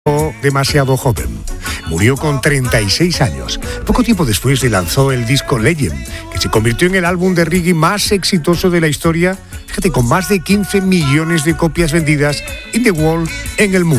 demasiado joven. Murió con 36 años. Poco tiempo después le lanzó el disco Legend, que se convirtió en el álbum de reggae más exitoso de la historia, fíjate, con más de 15 millones de copias vendidas in the world, en el mundo.